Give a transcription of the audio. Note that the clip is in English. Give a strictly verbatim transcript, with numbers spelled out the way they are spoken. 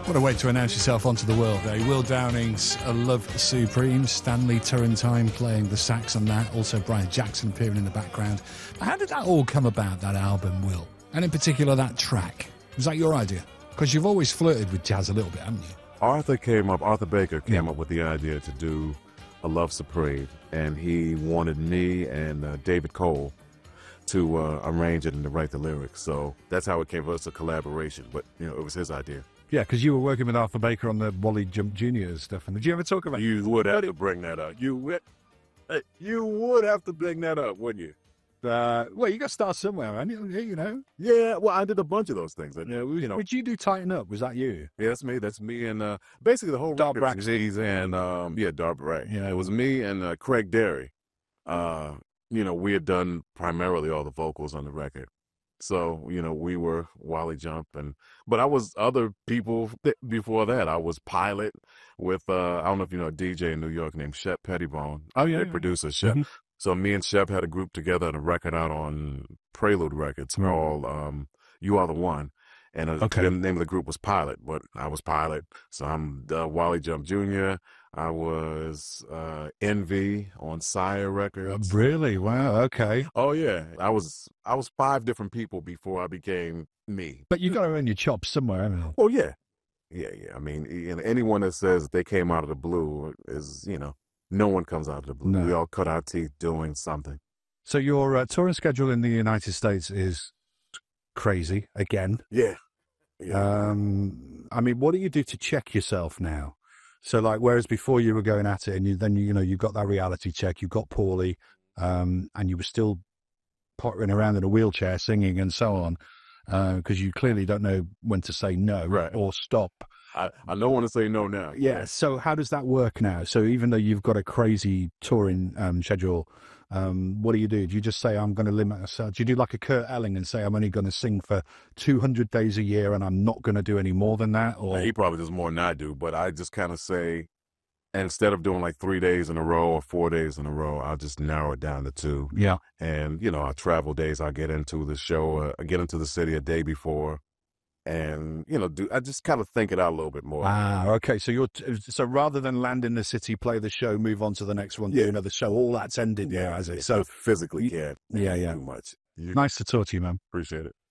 What a way to announce yourself onto the world, eh? Will Downing's A Love Supreme, Stanley Turrentine playing the sax on that, also Brian Jackson appearing in the background. How did that all come about, that album, Will? And in particular, that track? Was that your idea? Because you've always flirted with jazz a little bit, haven't you? Arthur came up, Arthur Baker came Yeah. up with the idea to do A Love Supreme, and he wanted me and uh, David Cole to uh, arrange it and to write the lyrics. So that's how it came for us, a collaboration, but, you know, it was his idea. Yeah, because you were working with Arthur Baker on the Wally Jump Junior stuff. And did you ever talk about You would have to bring that up. You would, uh, you would have to bring that up, wouldn't you? Uh, well, you got to start somewhere, and you you know. Yeah, well, I did a bunch of those things. And, uh, you know, Did you do Tighten Up? Was that you? yeah, that's me. That's me, and uh, basically the whole Dark record, Braxton. G's and um, yeah, Dark right. Yeah, it was me and uh, Craig Derry. Uh, you know, we had done primarily all the vocals on the record. So, you know, we were Wally Jump, and but I was other people th- before that. I was Pilot with uh, I don't know if you know a D J in New York named Shep Pettibone. Oh, yeah, a yeah. producer Shep. Mhm. So me and Shep had a group together and a record out on Prelude Records Right. called um, "You Are the One," and uh, Okay. the name of the group was Pilot. But I was Pilot, so I'm uh, Wally Jump Junior I was uh, Envy on Sire Records. Really? Wow, okay. Oh yeah, I was I was five different people before I became me. But you've got to earn your chops somewhere, haven't you? Well, yeah, yeah, yeah. I mean, you know, anyone that says they came out of the blue is, you know, no one comes out of the blue. No. We all cut our teeth doing something. So your uh, touring schedule in the United States is crazy, again. Yeah, yeah. Um, I mean, what do you do to check yourself now? So, like, whereas before you were going at it, and you then you know you got that reality check, you got Paulie, um, and you were still pottering around in a wheelchair singing and so on, because you clearly don't know when to say no Right. or stop. I, I don't want to say no now. Yeah. So how does that work now? So even though you've got a crazy touring um, schedule, um, what do you do? Do you just say, I'm going to limit myself? Do you do like a Kurt Elling and say, I'm only going to sing for two hundred days a year and I'm not going to do any more than that? Or He probably does more than I do, but I just kind of say, instead of doing like three days in a row or four days in a row, I'll just narrow it down to two. yeah. And, you know, our travel days, I get into the show, uh, I get into the city a day before. And, you know, do I just kind of think it out a little bit more. Ah, okay. So you're t- so rather than land in the city, play the show, move on to the next one, do Yeah. another show, all that's ended now, has it? So I physically y- can't yeah, yeah. do much. You Nice to talk to you, man. appreciate it.